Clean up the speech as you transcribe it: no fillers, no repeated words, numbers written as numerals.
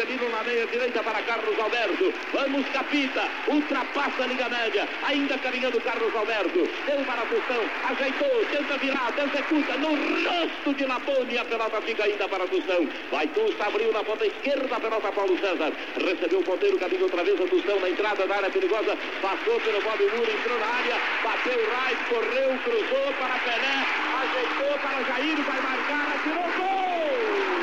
Firmino na meia direita para Carlos Alberto. Vamos, Capita, ultrapassa a linha média, ainda caminhando Carlos Alberto. Deu para a Tostão, ajeitou, tenta virar, executa no rosto de Lapone. A pelota fica ainda para a Tostão. Vai Tusta, abriu na ponta esquerda, a pelota Paulo César. Recebeu o ponteiro, caminho outra vez a Tostão na entrada da área perigosa. Passou pelo Bob Muro, entrou na área, bateu o right, correu, cruzou para Pelé, ajeitou para Jair, vai marcar, atirou, gol!